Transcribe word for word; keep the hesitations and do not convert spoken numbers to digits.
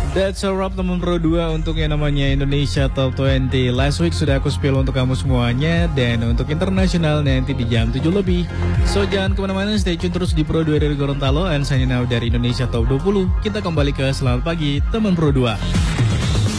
That's a wrap teman Pro dua untuk yang namanya Indonesia Top dua puluh. Last week sudah aku spill untuk kamu semuanya. Dan untuk internasional nanti di jam tujuh lebih. So jangan kemana-mana, stay tune terus di Pro dua dari Gorontalo. And signing out dari Indonesia Top dua puluh. Kita kembali ke selamat pagi teman Pro dua.